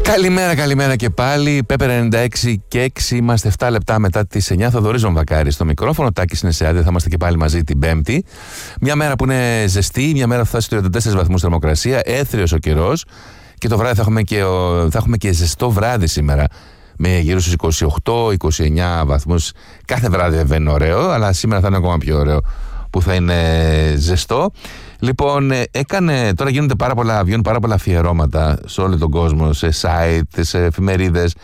Καλημέρα και πάλι. Πέπερ 96 και 6. Είμαστε 7 λεπτά μετά τις 9. Θοδωρής Βακάρη στο μικρόφωνο. Τάκης είναι σε άδεια. Θα είμαστε και πάλι μαζί την Πέμπτη. Μια μέρα που είναι ζεστή. Μια μέρα που θα φτάσει 34 βαθμούς θερμοκρασία. Έθριος ο καιρός. Και το βράδυ θα έχουμε και ζεστό βράδυ σήμερα. Με γύρω στους 28-29 βαθμούς. Κάθε βράδυ βέβαια είναι ωραίο. Αλλά σήμερα θα είναι ακόμα πιο ωραίο που θα είναι ζεστό. Λοιπόν, τώρα βγαίνουν πάρα πολλά αφιερώματα σε όλο τον κόσμο, σε site, σε εφημερίδες,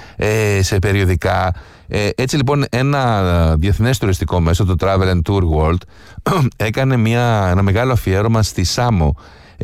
σε περιοδικά. Έτσι λοιπόν ένα διεθνές τουριστικό μέσο, το Travel and Tour World, έκανε ένα μεγάλο αφιέρωμα στη Σάμο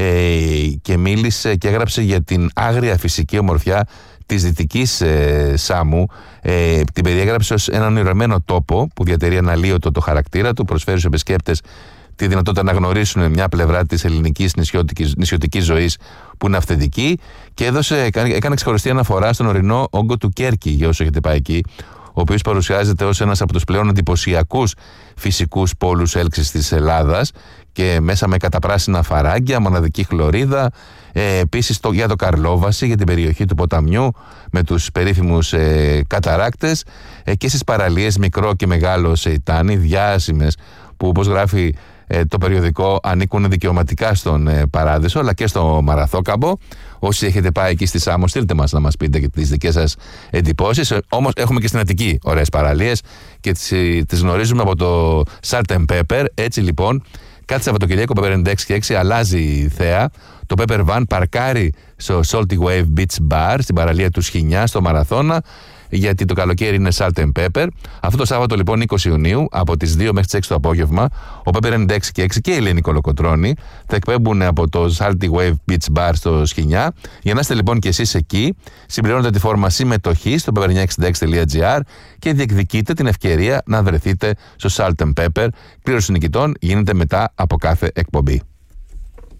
και μίλησε και έγραψε για την άγρια φυσική ομορφιά της δυτικής Σάμου. Την περιέγραψε ως έναν ονειρεμένο τόπο που διατηρεί αναλύωτο το χαρακτήρα του, προσφέρει στους επισκέπτες τη δυνατότητα να γνωρίσουν μια πλευρά της ελληνικής νησιωτικής ζωής που είναι αυθεντική, και έκανε ξεχωριστή αναφορά στον ορεινό όγκο του Κέρκη, για όσο έχετε πάει εκεί, ο οποίος παρουσιάζεται ως ένας από τους πλέον εντυπωσιακούς φυσικούς πόλους έλξης της Ελλάδας, και μέσα με καταπράσινα φαράγγια, μοναδική χλωρίδα, επίσης για το Καρλόβαση, για την περιοχή του ποταμιού με τους περίφημους καταράκτες, και στις παραλίες Μικρό και Μεγάλο Σεϊτάνι, διάσημες, που όπως γράφει το περιοδικό ανήκουν δικαιωματικά στον Παράδεισο, αλλά και στο Μαραθόκαμπο. Όσοι έχετε πάει εκεί στη Σάμο, στείλτε μας να μας πείτε και τις δικές σας εντυπώσεις. Όμως έχουμε και στην Αττική ωραίες παραλίες και τις γνωρίζουμε από το Salt and Pepper. Έτσι λοιπόν, κάθε Σαββατοκυριακό Pepper 96 και 6 αλλάζει η θέα. Το Pepper Van παρκάρει στο Salty Wave Beach Bar στην παραλία του Σχοινιά στο Μαραθώνα, γιατί το καλοκαίρι είναι Salt and Pepper. Αυτό το Σάββατο λοιπόν 20 Ιουνίου από τις 2 μέχρι τις 6 το απόγευμα, ο Pepper 96 και 6 και η Ελένη Κολοκοτρώνη θα εκπέμπουν από το Salty Wave Beach Bar στο Σχοινιά. Για να είστε λοιπόν και εσείς εκεί, συμπληρώνετε τη φόρμα συμμετοχή στο pepper966.gr και διεκδικείτε την ευκαιρία να βρεθείτε στο Salt and Pepper. Κλήρωση νικητών γίνεται μετά από κάθε εκπομπή.